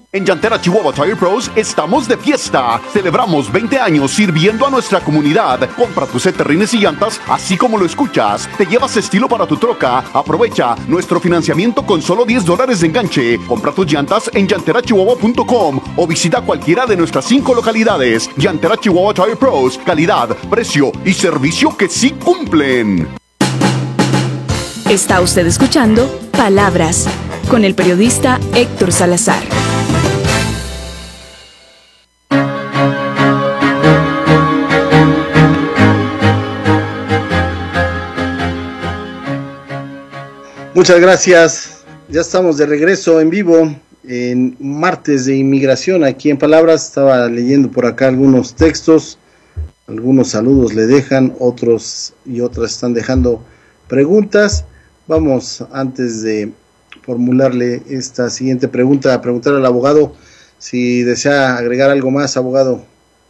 En Llantera Chihuahua Tire Pros estamos de fiesta. Celebramos 20 años sirviendo a nuestra comunidad. Compra tus set de rines y llantas así como lo escuchas. Te llevas estilo para tu troca. Aprovecha nuestro financiamiento con solo $10 de enganche. Compra tus llantas en llanterachihuahua.com o visita cualquiera de nuestras 5 localidades. Llantera Chihuahua Tire Pros. Calidad, precio y servicio que sí cumplen. Está usted escuchando Palabras con el periodista Héctor Salazar. Muchas gracias. Ya estamos de regreso en vivo en martes de inmigración aquí en Palabras. Estaba leyendo por acá algunos textos, algunos saludos le dejan, otros y otras están dejando preguntas. Vamos, antes de formularle esta siguiente pregunta, a preguntar al abogado si desea agregar algo más, abogado.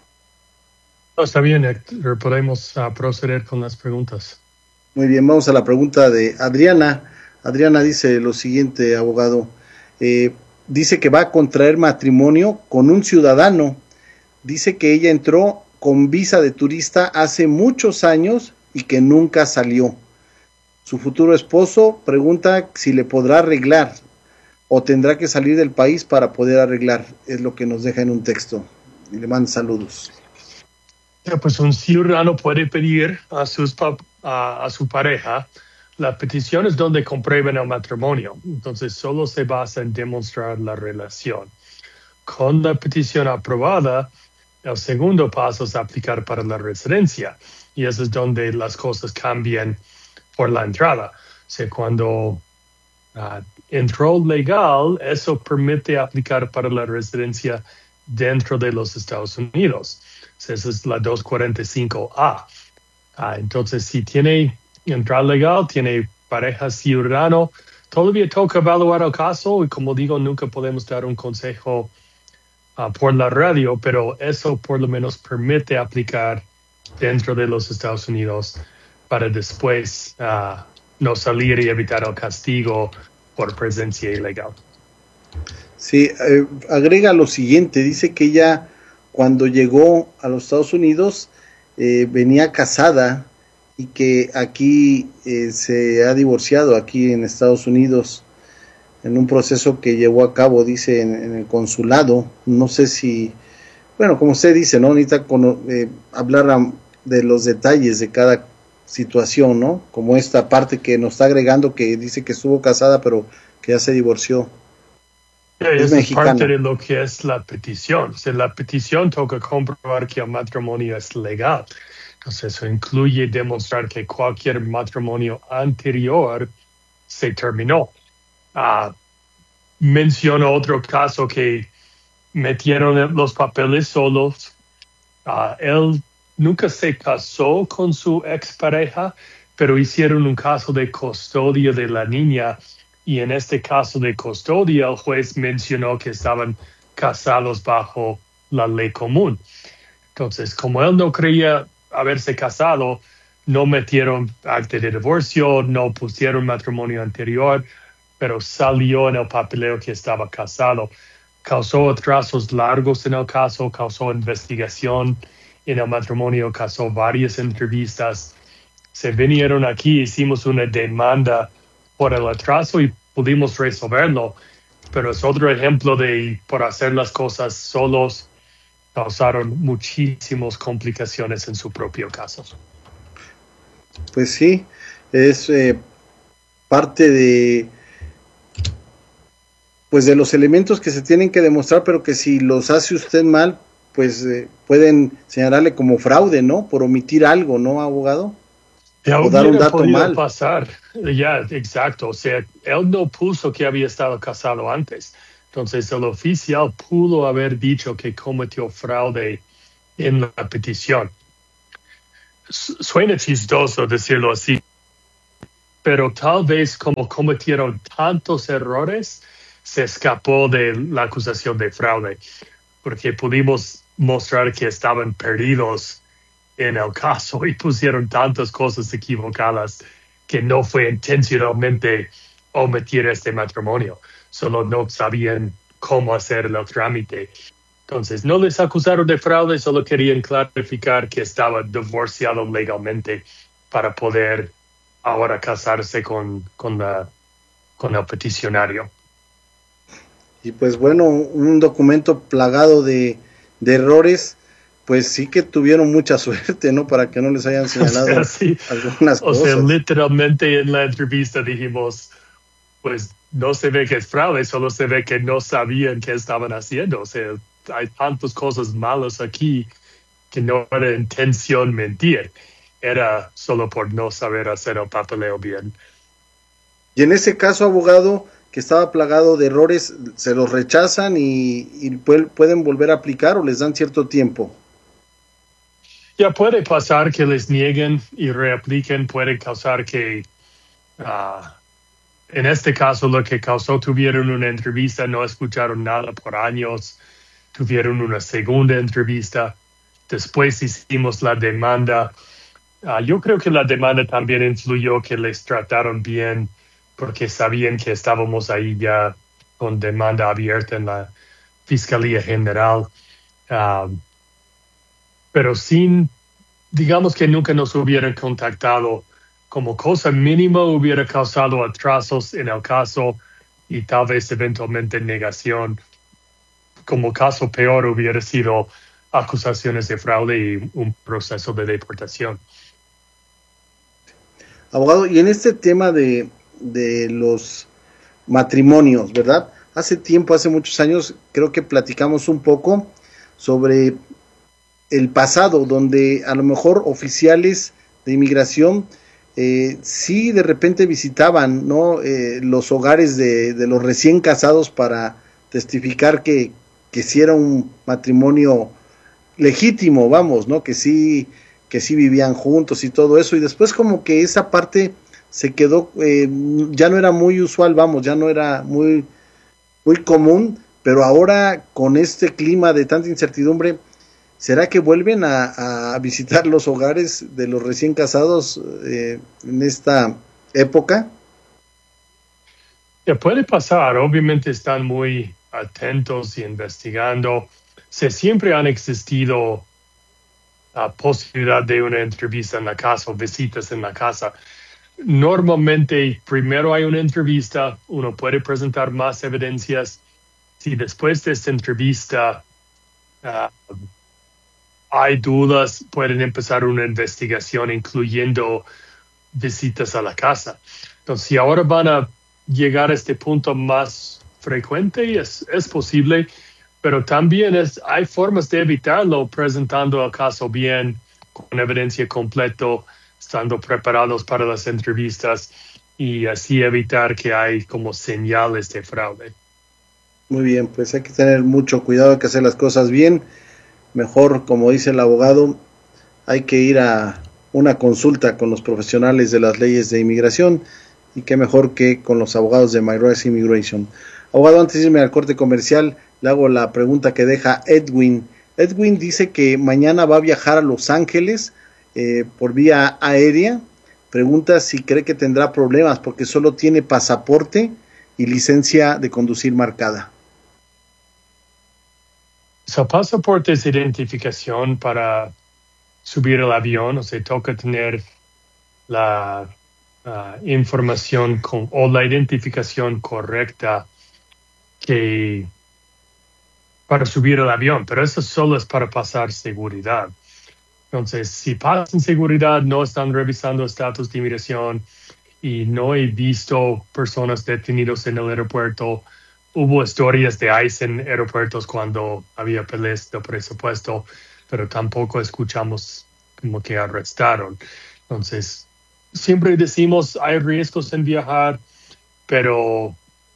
No, está bien, Héctor, podemos proceder con las preguntas. Muy bien, vamos a la pregunta de Adriana. Adriana dice lo siguiente, abogado. Dice que va a contraer matrimonio con un ciudadano. Dice que ella entró con visa de turista hace muchos años y que nunca salió. Su futuro esposo pregunta si le podrá arreglar o tendrá que salir del país para poder arreglar. Es lo que nos deja en un texto. Y le manda saludos. Pues un ciudadano puede pedir a su pareja. La petición es donde comprueben el matrimonio, entonces solo se basa en demostrar la relación. Con la petición aprobada, el segundo paso es aplicar para la residencia, y eso es donde las cosas cambian por la entrada. O sea, cuando entró legal, eso permite aplicar para la residencia dentro de los Estados Unidos. O sea, esa es la 245A. Entonces, si tiene entrada legal, tiene pareja ciudadano, todavía toca evaluar el caso y como digo, nunca podemos dar un consejo por la radio, pero eso por lo menos permite aplicar dentro de los Estados Unidos para después no salir y evitar el castigo por presencia ilegal. Sí, agrega lo siguiente, dice que ella cuando llegó a los Estados Unidos venía casada y que aquí se ha divorciado aquí en Estados Unidos en un proceso que llevó a cabo, dice, en el consulado. No sé si, bueno, como usted dice, ¿no? Necesita hablar de los detalles de cada situación, ¿no? Como esta parte que nos está agregando, que dice que estuvo casada, pero que ya se divorció. Es parte de lo que es la petición. O sea, la petición toca comprobar que el matrimonio es legal. Entonces, eso incluye demostrar que cualquier matrimonio anterior se terminó. Menciono otro caso que metieron los papeles solos. Él nunca se casó con su expareja, pero hicieron un caso de custodia de la niña. Y en este caso de custodia, el juez mencionó que estaban casados bajo la ley común. Entonces, como él no creía haberse casado, no metieron acta de divorcio, no pusieron matrimonio anterior, pero salió en el papeleo que estaba casado. Causó atrasos largos en el caso, causó investigación en el matrimonio, causó varias entrevistas. Se vinieron aquí, hicimos una demanda por el atraso y pudimos resolverlo, pero es otro ejemplo de por hacer las cosas solos causaron muchísimas complicaciones en su propio caso. Pues sí, es parte de los elementos que se tienen que demostrar, pero que si los hace usted mal, pues pueden señalarle como fraude, ¿no? Por omitir algo, ¿no, abogado? O dar un dato mal. Pasar. Ya, exacto. O sea, él no puso que había estado casado antes. Entonces, el oficial pudo haber dicho que cometió fraude en la petición. Suena chistoso decirlo así, pero tal vez como cometieron tantos errores, se escapó de la acusación de fraude, porque pudimos mostrar que estaban perdidos en el caso y pusieron tantas cosas equivocadas que no fue intencionalmente omitir este matrimonio. Solo no sabían cómo hacer el trámite. Entonces, no les acusaron de fraude, solo querían clarificar que estaba divorciado legalmente para poder ahora casarse con el peticionario. Y pues bueno, un documento plagado de errores, pues sí que tuvieron mucha suerte, ¿no? Para que no les hayan señalado sí. algunas cosas. O sea, literalmente en la entrevista dijimos, pues no se ve que es fraude, solo se ve que no sabían qué estaban haciendo. O sea, hay tantas cosas malas aquí que no era intención mentir. Era solo por no saber hacer el papeleo bien. Y en ese caso, abogado, que estaba plagado de errores, ¿se los rechazan y pueden volver a aplicar o les dan cierto tiempo? Ya puede pasar que les nieguen y reapliquen, puede causar que, en este caso, lo que causó, tuvieron una entrevista, no escucharon nada por años, tuvieron una segunda entrevista, después hicimos la demanda. Yo creo que la demanda también influyó que les trataron bien, porque sabían que estábamos ahí ya con demanda abierta en la Fiscalía General. Pero digamos que nunca nos hubieran contactado, como cosa mínima hubiera causado atrasos en el caso y tal vez eventualmente negación. Como caso peor hubiera sido acusaciones de fraude y un proceso de deportación. Abogado, y en este tema de los matrimonios, ¿verdad? Hace muchos años, creo que platicamos un poco sobre el pasado, donde a lo mejor oficiales de inmigración sí de repente visitaban, ¿no? Los hogares de los recién casados para testificar que sí era un matrimonio legítimo, vamos, ¿no? Que sí vivían juntos y todo eso, y después como que esa parte se quedó, ya no era muy usual, vamos, ya no era muy común, pero ahora con este clima de tanta incertidumbre, ¿será que vuelven a visitar los hogares de los recién casados en esta época? Ya puede pasar, obviamente están muy atentos y investigando. Siempre han existido la posibilidad de una entrevista en la casa o visitas en la casa. Normalmente primero hay una entrevista, uno puede presentar más evidencias. Si después de esta entrevista hay dudas, pueden empezar una investigación incluyendo visitas a la casa. Entonces, si ahora van a llegar a este punto más frecuente, es posible, pero también hay formas de evitarlo presentando el caso bien, con evidencia completa, estando preparados para las entrevistas y así evitar que hay como señales de fraude. Muy bien, pues hay que tener mucho cuidado, hay que hacer las cosas bien. Mejor, como dice el abogado, hay que ir a una consulta con los profesionales de las leyes de inmigración, y qué mejor que con los abogados de My Rights Immigration. Abogado, antes de irme al corte comercial, le hago la pregunta que deja Edwin. Edwin dice que mañana va a viajar a Los Ángeles por vía aérea. Pregunta si cree que tendrá problemas porque solo tiene pasaporte y licencia de conducir marcada. Su pasaporte es identificación para subir al avión, o sea, toca tener la información o la identificación correcta para subir al avión, pero eso solo es para pasar seguridad. Entonces, si pasan seguridad, no están revisando estatus de inmigración y no he visto personas detenidas en el aeropuerto. Hubo historias de ICE en aeropuertos cuando había peleas de presupuesto, pero tampoco escuchamos como que arrestaron. Entonces, siempre decimos hay riesgos en viajar, pero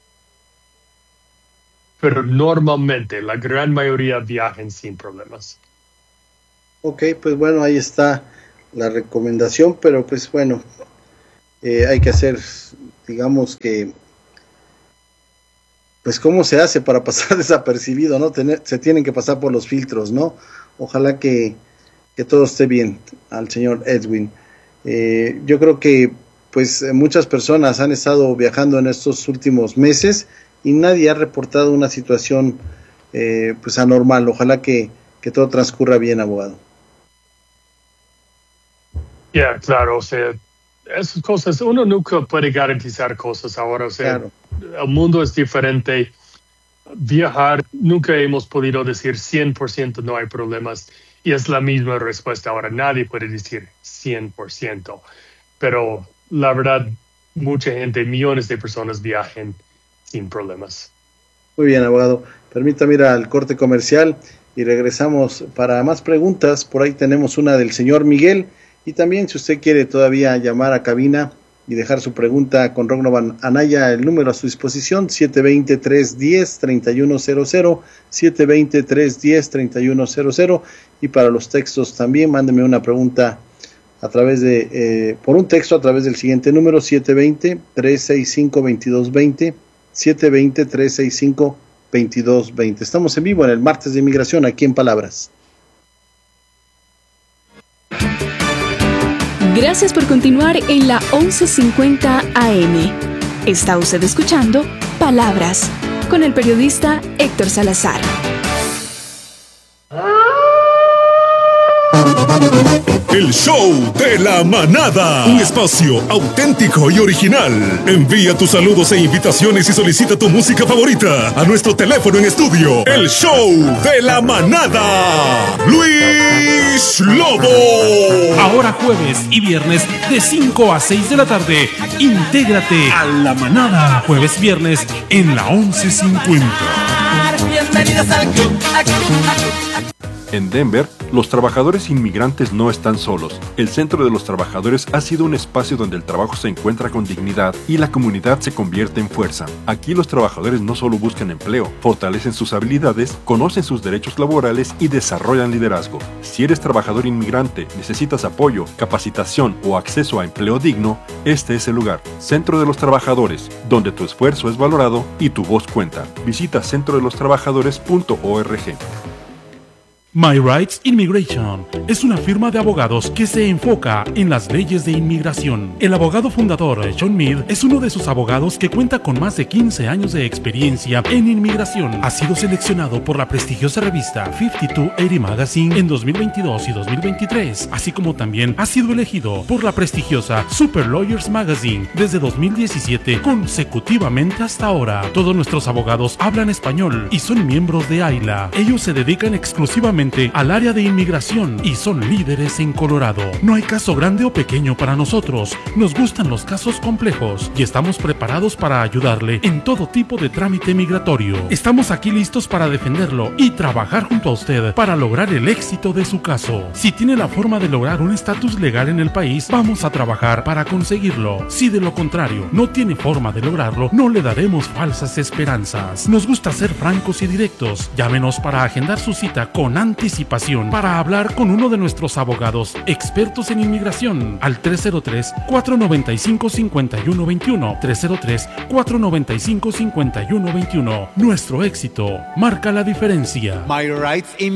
normalmente la gran mayoría viajan sin problemas. Ok, pues bueno, ahí está la recomendación, pero pues bueno, hay que hacer, digamos que, pues cómo se hace para pasar desapercibido, ¿no? Se tienen que pasar por los filtros, ¿no? Ojalá que todo esté bien al señor Edwin. Yo creo que pues muchas personas han estado viajando en estos últimos meses y nadie ha reportado una situación pues anormal. Ojalá que todo transcurra bien, abogado. Claro, o sea, esas cosas, uno nunca puede garantizar cosas ahora, o sea, claro. El mundo es diferente. Viajar, nunca hemos podido decir 100% no hay problemas, y es la misma respuesta ahora. Nadie puede decir 100%, pero la verdad, mucha gente, millones de personas viajan sin problemas. Muy bien, abogado. Permítame ir al corte comercial y regresamos para más preguntas. Por ahí tenemos una del señor Miguel, y también si usted quiere todavía llamar a cabina y dejar su pregunta con Rognovan Anaya, el número a su disposición, 720-310-3100, 720-310-3100, y para los textos también, mándeme una pregunta a través de, por un texto a través del siguiente número, 720-365-2220, 720-365-2220. Estamos en vivo en el martes de inmigración, aquí en Palabras. Gracias por continuar en la 1150 AM. Está usted escuchando Palabras con el periodista Héctor Salazar. El show de la manada. Un espacio auténtico y original. Envía tus saludos e invitaciones y solicita tu música favorita a nuestro teléfono en estudio. El show de la manada. Luis Lobo. Ahora jueves y viernes de 5 a 6 de la tarde. Intégrate a la manada. Jueves, viernes en la 1150. Bienvenidos al club. En Denver, los trabajadores inmigrantes no están solos. El Centro de los Trabajadores ha sido un espacio donde el trabajo se encuentra con dignidad y la comunidad se convierte en fuerza. Aquí los trabajadores no solo buscan empleo, fortalecen sus habilidades, conocen sus derechos laborales y desarrollan liderazgo. Si eres trabajador inmigrante, necesitas apoyo, capacitación o acceso a empleo digno, este es el lugar. Centro de los Trabajadores, donde tu esfuerzo es valorado y tu voz cuenta. Visita centrodelostrabajadores.org. My Rights Immigration es una firma de abogados que se enfoca en las leyes de inmigración. El abogado fundador, Sean Mead, es uno de sus abogados que cuenta con más de 15 años de experiencia en inmigración. Ha sido seleccionado por la prestigiosa revista 5280 Magazine en 2022 y 2023, así como también ha sido elegido por la prestigiosa Super Lawyers Magazine desde 2017 consecutivamente hasta ahora. Todos nuestros abogados hablan español y son miembros de AILA. Ellos se dedican exclusivamente al área de inmigración y son líderes en Colorado. No hay caso grande o pequeño para nosotros. Nos gustan los casos complejos y estamos preparados para ayudarle en todo tipo de trámite migratorio. Estamos aquí listos para defenderlo y trabajar junto a usted para lograr el éxito de su caso. Si tiene la forma de lograr un estatus legal en el país, vamos a trabajar para conseguirlo. Si de lo contrario no tiene forma de lograrlo, no le daremos falsas esperanzas. Nos gusta ser francos y directos. Llámenos para agendar su cita con anticipación para hablar con uno de nuestros abogados expertos en inmigración al 303-495-5121, 303-495-5121. Nuestro éxito marca la diferencia. My Rights